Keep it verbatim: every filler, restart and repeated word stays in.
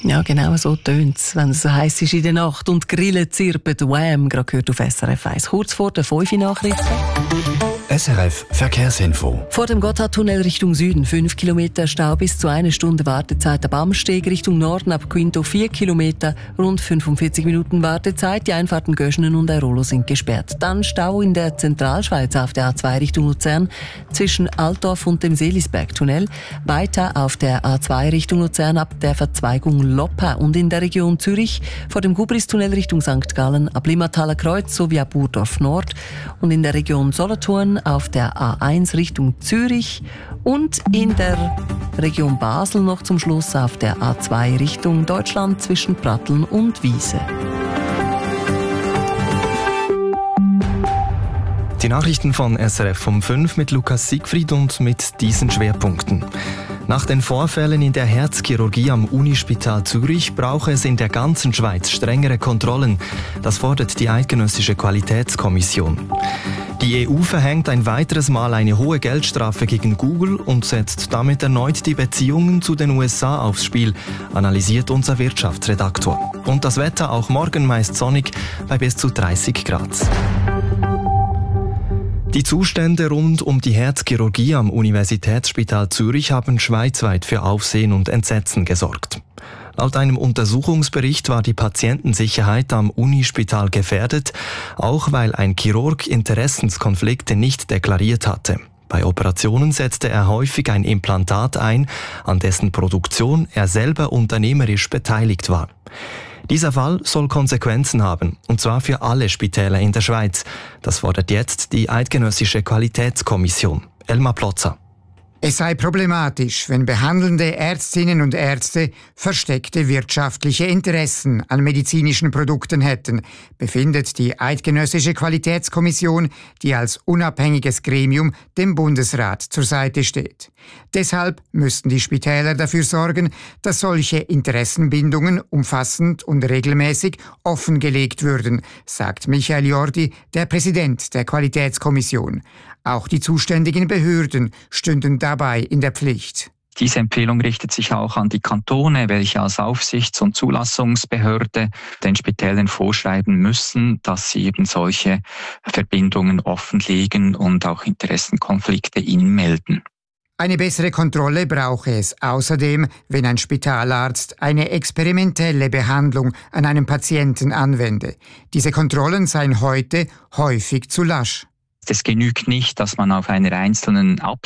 Ja, genau so tönt es, wenn es so heiß ist in der Nacht und die Grillen zirpen. Wham, gerade gehört auf S R F eins. Kurz vor der fünf Uhr Nachrichten. S R F Verkehrsinfo. Vor dem Gotthardtunnel Richtung Süden fünf Kilometer Stau bis zu eine Stunde Wartezeit ab Amsteg. Richtung Norden ab Quinto vier Kilometer, rund fünfundvierzig Minuten Wartezeit. Die Einfahrten Göschenen und Airolo sind gesperrt. Dann Stau in der Zentralschweiz auf der A zwei Richtung Luzern zwischen Altdorf und dem Seelisbergtunnel. Weiter auf der A zwei Richtung Luzern ab der Verzweigung Loppa und in der Region Zürich vor dem Gubristunnel Richtung Sankt Gallen ab Limmathaler Kreuz sowie ab Burdorf Nord und in der Region Solothurn auf der A eins Richtung Zürich und in der Region Basel noch zum Schluss auf der A zwei Richtung Deutschland zwischen Pratteln und Wiese. Die Nachrichten von S R F um fünf mit Lukas Siegfried und mit diesen Schwerpunkten. Nach den Vorfällen in der Herzchirurgie am Unispital Zürich brauche es in der ganzen Schweiz strengere Kontrollen. Das fordert die Eidgenössische Qualitätskommission. Die E U verhängt ein weiteres Mal eine hohe Geldstrafe gegen Google und setzt damit erneut die Beziehungen zu den U S A aufs Spiel, analysiert unser Wirtschaftsredaktor. Und das Wetter auch morgen meist sonnig bei bis zu dreißig Grad. Die Zustände rund um die Herzchirurgie am Universitätsspital Zürich haben schweizweit für Aufsehen und Entsetzen gesorgt. Laut einem Untersuchungsbericht war die Patientensicherheit am Unispital gefährdet, auch weil ein Chirurg Interessenskonflikte nicht deklariert hatte. Bei Operationen setzte er häufig ein Implantat ein, an dessen Produktion er selber unternehmerisch beteiligt war. Dieser Fall soll Konsequenzen haben, und zwar für alle Spitäler in der Schweiz. Das fordert jetzt die Eidgenössische Qualitätskommission. Elmar Plotzer. Es sei problematisch, wenn behandelnde Ärztinnen und Ärzte versteckte wirtschaftliche Interessen an medizinischen Produkten hätten, befindet die Eidgenössische Qualitätskommission, die als unabhängiges Gremium dem Bundesrat zur Seite steht. Deshalb müssten die Spitäler dafür sorgen, dass solche Interessenbindungen umfassend und regelmäßig offengelegt würden, sagt Michael Jordi, der Präsident der Qualitätskommission. Auch die zuständigen Behörden stünden dabei in der Pflicht. Diese Empfehlung richtet sich auch an die Kantone, welche als Aufsichts- und Zulassungsbehörde den Spitälern vorschreiben müssen, dass sie eben solche Verbindungen offenlegen und auch Interessenkonflikte ihnen melden. Eine bessere Kontrolle brauche es außerdem, wenn ein Spitalarzt eine experimentelle Behandlung an einem Patienten anwende. Diese Kontrollen seien heute häufig zu lasch. Es genügt nicht, dass man auf einer einzelnen Ab